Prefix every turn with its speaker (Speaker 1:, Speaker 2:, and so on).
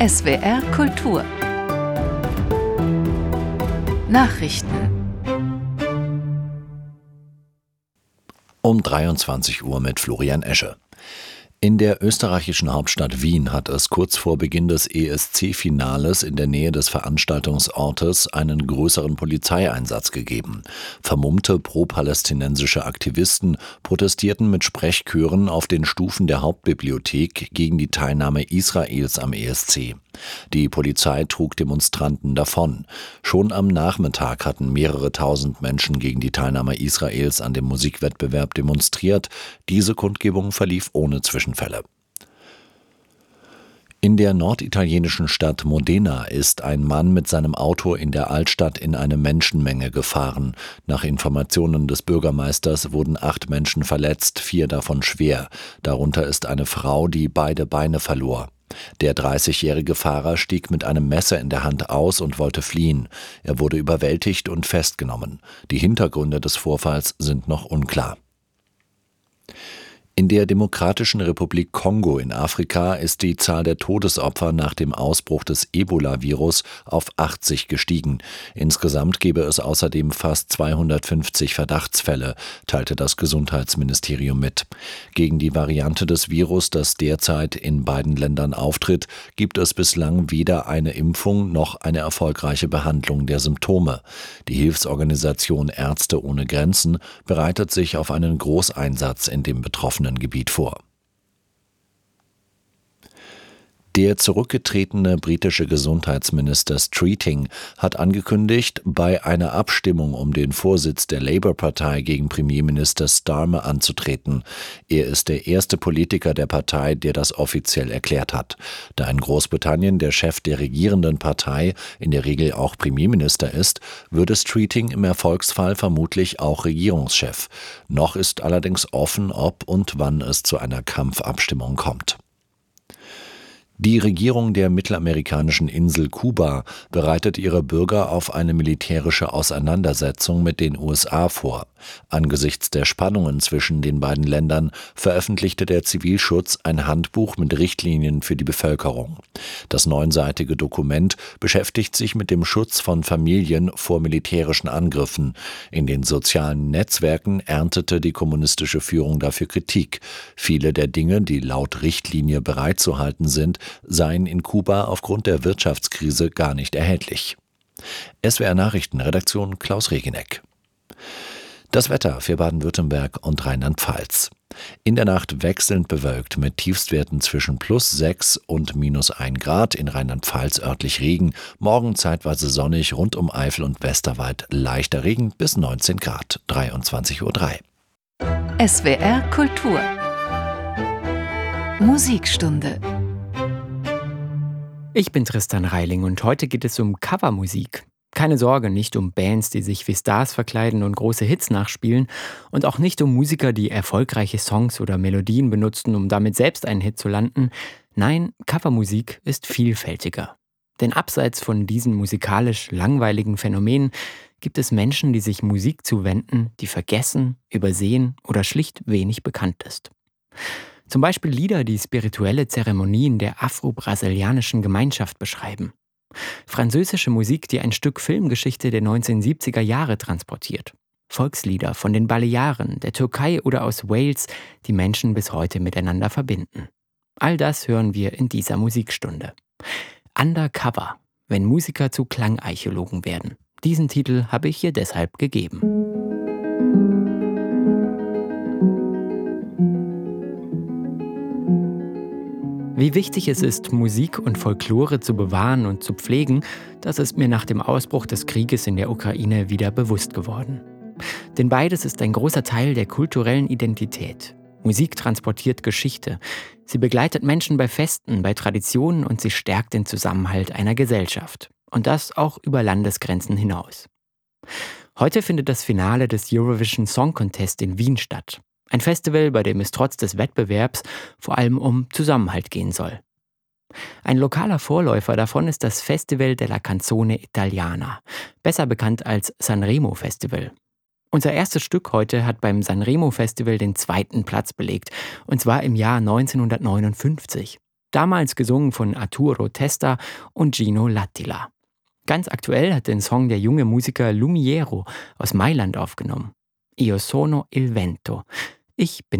Speaker 1: SWR Kultur Nachrichten
Speaker 2: um 23 Uhr mit Florian Esche. In der österreichischen Hauptstadt Wien hat es kurz vor Beginn des ESC-Finales in der Nähe des Veranstaltungsortes einen größeren Polizeieinsatz gegeben. Vermummte pro-palästinensische Aktivisten protestierten mit Sprechchören auf den Stufen der Hauptbibliothek gegen die Teilnahme Israels am ESC. Die Polizei trug Demonstranten davon. Schon am Nachmittag hatten mehrere tausend Menschen gegen die Teilnahme Israels an dem Musikwettbewerb demonstriert. Diese Kundgebung verlief ohne Zwischenfälle. In der norditalienischen Stadt Modena ist ein Mann mit seinem Auto in der Altstadt in eine Menschenmenge gefahren. Nach Informationen des Bürgermeisters wurden 8 Menschen verletzt, 4 davon schwer. Darunter ist eine Frau, die beide Beine verlor. Der 30-jährige Fahrer stieg mit einem Messer in der Hand aus und wollte fliehen. Er wurde überwältigt und festgenommen. Die Hintergründe des Vorfalls sind noch unklar. In der Demokratischen Republik Kongo in Afrika ist die Zahl der Todesopfer nach dem Ausbruch des Ebola-Virus auf 80 gestiegen. Insgesamt gebe es außerdem fast 250 Verdachtsfälle, teilte das Gesundheitsministerium mit. Gegen die Variante des Virus, das derzeit in beiden Ländern auftritt, gibt es bislang weder eine Impfung noch eine erfolgreiche Behandlung der Symptome. Die Hilfsorganisation Ärzte ohne Grenzen bereitet sich auf einen Großeinsatz in dem betroffenen Gebiet vor. Der zurückgetretene britische Gesundheitsminister Streeting hat angekündigt, bei einer Abstimmung um den Vorsitz der Labour-Partei gegen Premierminister Starmer anzutreten. Er ist der erste Politiker der Partei, der das offiziell erklärt hat. Da in Großbritannien der Chef der regierenden Partei in der Regel auch Premierminister ist, würde Streeting im Erfolgsfall vermutlich auch Regierungschef. Noch ist allerdings offen, ob und wann es zu einer Kampfabstimmung kommt. Die Regierung der mittelamerikanischen Insel Kuba bereitet ihre Bürger auf eine militärische Auseinandersetzung mit den USA vor. Angesichts der Spannungen zwischen den beiden Ländern veröffentlichte der Zivilschutz ein Handbuch mit Richtlinien für die Bevölkerung. Das 9-seitige Dokument beschäftigt sich mit dem Schutz von Familien vor militärischen Angriffen. In den sozialen Netzwerken erntete die kommunistische Führung dafür Kritik. Viele der Dinge, die laut Richtlinie bereitzuhalten sind, seien in Kuba aufgrund der Wirtschaftskrise gar nicht erhältlich. SWR Nachrichtenredaktion Klaus Regeneck. Das Wetter für Baden-Württemberg und Rheinland-Pfalz. In der Nacht wechselnd bewölkt mit Tiefstwerten zwischen +6 und -1 Grad, in Rheinland-Pfalz örtlich Regen, morgen zeitweise sonnig, rund um Eifel und Westerwald leichter Regen bis 19 Grad, 23:03 Uhr.
Speaker 1: SWR Kultur Musikstunde.
Speaker 3: Ich bin Tristan Reiling und heute geht es um Covermusik. Keine Sorge, nicht um Bands, die sich wie Stars verkleiden und große Hits nachspielen und auch nicht um Musiker, die erfolgreiche Songs oder Melodien benutzen, um damit selbst einen Hit zu landen. Nein, Covermusik ist vielfältiger. Denn abseits von diesen musikalisch langweiligen Phänomenen gibt es Menschen, die sich Musik zuwenden, die vergessen, übersehen oder schlicht wenig bekannt ist. Zum Beispiel Lieder, die spirituelle Zeremonien der afro-brasilianischen Gemeinschaft beschreiben. Französische Musik, die ein Stück Filmgeschichte der 1970er Jahre transportiert. Volkslieder von den Balearen, der Türkei oder aus Wales, die Menschen bis heute miteinander verbinden. All das hören wir in dieser Musikstunde. Undercover, wenn Musiker zu Klangarchäologen werden. Diesen Titel habe ich hier deshalb gegeben. Wie wichtig es ist, Musik und Folklore zu bewahren und zu pflegen, das ist mir nach dem Ausbruch des Krieges in der Ukraine wieder bewusst geworden. Denn beides ist ein großer Teil der kulturellen Identität. Musik transportiert Geschichte. Sie begleitet Menschen bei Festen, bei Traditionen und sie stärkt den Zusammenhalt einer Gesellschaft. Und das auch über Landesgrenzen hinaus. Heute findet das Finale des Eurovision Song Contest in Wien statt. Ein Festival, bei dem es trotz des Wettbewerbs vor allem um Zusammenhalt gehen soll. Ein lokaler Vorläufer davon ist das Festival della Canzone Italiana, besser bekannt als Sanremo Festival. Unser erstes Stück heute hat beim Sanremo Festival den 2. Platz belegt, und zwar im Jahr 1959. damals gesungen von Arturo Testa und Gino Lattila. Ganz aktuell hat den Song der junge Musiker Lumiero aus Mailand aufgenommen. Io sono il vento. Ich bin